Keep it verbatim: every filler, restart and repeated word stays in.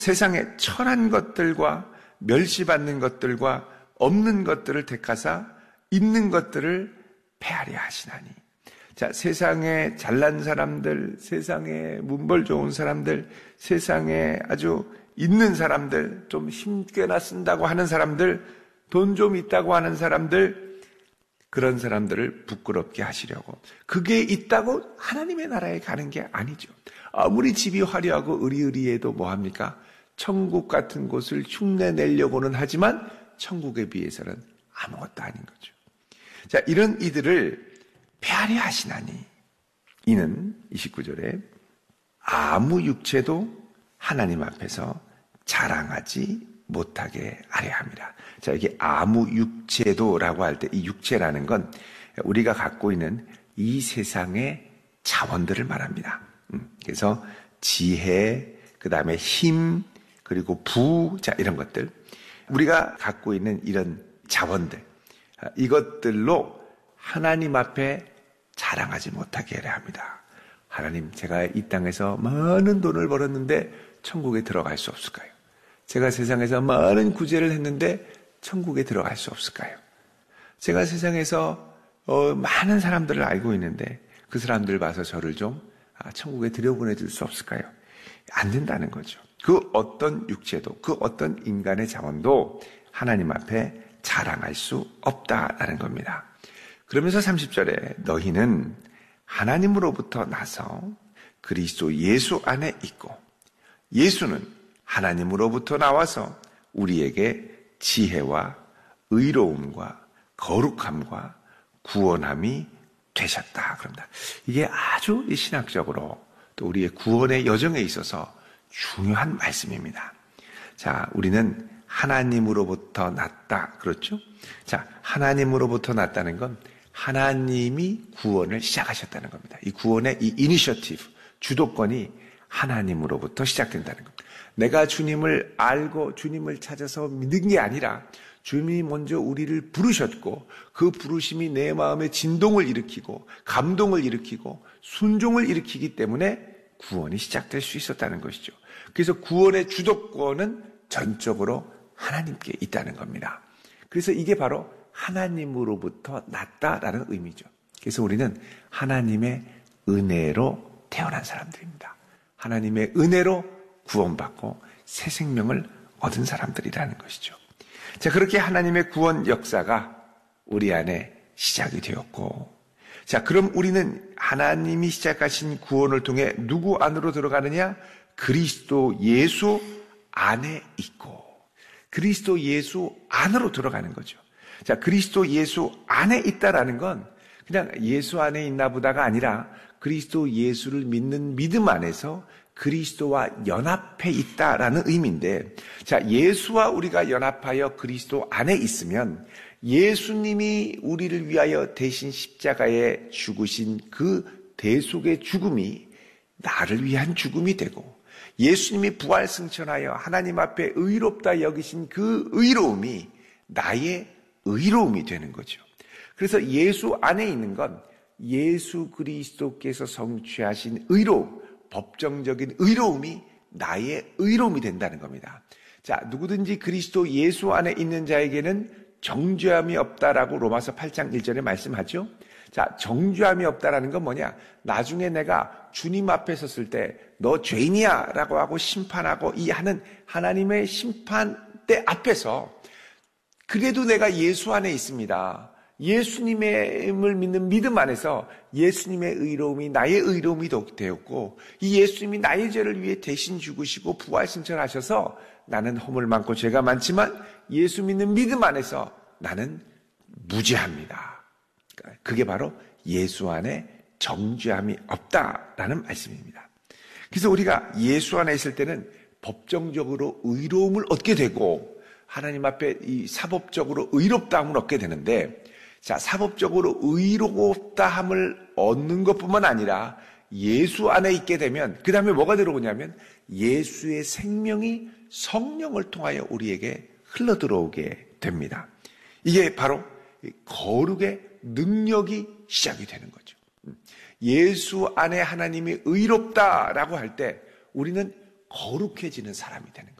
세상에 천한 것들과 멸시받는 것들과 없는 것들을 택하사 있는 것들을 패하려 하시나니. 자, 세상에 잘난 사람들, 세상에 문벌 좋은 사람들, 세상에 아주 있는 사람들, 좀 힘께나 쓴다고 하는 사람들, 돈 좀 있다고 하는 사람들, 그런 사람들을 부끄럽게 하시려고. 그게 있다고 하나님의 나라에 가는 게 아니죠. 아무리 집이 화려하고 의리의리해도 뭐합니까? 천국 같은 곳을 흉내내려고는 하지만 천국에 비해서는 아무것도 아닌 거죠. 자, 이런 이들을 패하려 하시나니, 이는 이십구 절에 아무 육체도 하나님 앞에서 자랑하지 못하게 하려 함이라. 자, 이게 아무 육체도라고 할 때 이 육체라는 건 우리가 갖고 있는 이 세상의 자원들을 말합니다. 그래서 지혜, 그 다음에 힘, 그리고 부, 자, 이런 것들. 우리가 갖고 있는 이런 자원들, 이것들로 하나님 앞에 자랑하지 못하게 해야 합니다. 하나님, 제가 이 땅에서 많은 돈을 벌었는데 천국에 들어갈 수 없을까요? 제가 세상에서 많은 구제를 했는데 천국에 들어갈 수 없을까요? 제가 세상에서 어, 많은 사람들을 알고 있는데 그 사람들 봐서 저를 좀 아, 천국에 들여보내줄 수 없을까요? 안 된다는 거죠. 그 어떤 육체도, 그 어떤 인간의 자원도 하나님 앞에 자랑할 수 없다라는 겁니다. 그러면서 삼십 절에 너희는 하나님으로부터 나서 그리스도 예수 안에 있고, 예수는 하나님으로부터 나와서 우리에게 지혜와 의로움과 거룩함과 구원함이 되셨다. 그럽니다. 이게 아주 신학적으로 또 우리의 구원의 여정에 있어서 중요한 말씀입니다. 자, 우리는 하나님으로부터 났다. 그렇죠? 자, 하나님으로부터 났다는 건 하나님이 구원을 시작하셨다는 겁니다. 이 구원의 이 이니셔티브, 주도권이 하나님으로부터 시작된다는 겁니다. 내가 주님을 알고 주님을 찾아서 믿는 게 아니라 주님이 먼저 우리를 부르셨고 그 부르심이 내 마음에 진동을 일으키고 감동을 일으키고 순종을 일으키기 때문에 구원이 시작될 수 있었다는 것이죠. 그래서 구원의 주도권은 전적으로 하나님께 있다는 겁니다. 그래서 이게 바로 하나님으로부터 났다라는 의미죠. 그래서 우리는 하나님의 은혜로 태어난 사람들입니다. 하나님의 은혜로 구원받고 새 생명을 얻은 사람들이라는 것이죠. 자, 그렇게 하나님의 구원 역사가 우리 안에 시작이 되었고, 자, 그럼 우리는 하나님이 시작하신 구원을 통해 누구 안으로 들어가느냐? 그리스도 예수 안에 있고, 그리스도 예수 안으로 들어가는 거죠. 자, 그리스도 예수 안에 있다라는 건 그냥 예수 안에 있나 보다가 아니라 그리스도 예수를 믿는 믿음 안에서 그리스도와 연합해 있다라는 의미인데, 자, 예수와 우리가 연합하여 그리스도 안에 있으면 예수님이 우리를 위하여 대신 십자가에 죽으신 그 대속의 죽음이 나를 위한 죽음이 되고, 예수님이 부활 승천하여 하나님 앞에 의롭다 여기신 그 의로움이 나의 의로움이 되는 거죠. 그래서 예수 안에 있는 건 예수 그리스도께서 성취하신 의로움, 법정적인 의로움이 나의 의로움이 된다는 겁니다. 자, 누구든지 그리스도 예수 안에 있는 자에게는 정죄함이 없다라고 로마서 팔 장 일 절에 말씀하죠. 자, 정죄함이 없다라는 건 뭐냐? 나중에 내가 주님 앞에 섰을 때 너 죄인이야 라고 하고 심판하고 이 하는 하나님의 심판대 앞에서 그래도 내가 예수 안에 있습니다. 예수님을 믿는 믿음 안에서 예수님의 의로움이 나의 의로움이 되었고, 이 예수님이 나의 죄를 위해 대신 죽으시고 부활 승천하셔서 나는 허물 많고 죄가 많지만 예수 믿는 믿음 안에서 나는 무죄합니다. 그게 바로 예수 안에 정죄함이 없다라는 말씀입니다. 그래서 우리가 예수 안에 있을 때는 법정적으로 의로움을 얻게 되고 하나님 앞에 이 사법적으로 의롭다함을 얻게 되는데, 자, 사법적으로 의롭다함을 얻는 것뿐만 아니라 예수 안에 있게 되면 그 다음에 뭐가 들어오냐면 예수의 생명이 성령을 통하여 우리에게 흘러들어오게 됩니다. 이게 바로 거룩의 능력이 시작이 되는 거죠. 예수 안에 하나님이 의롭다라고 할 때 우리는 거룩해지는 사람이 되는 거예요.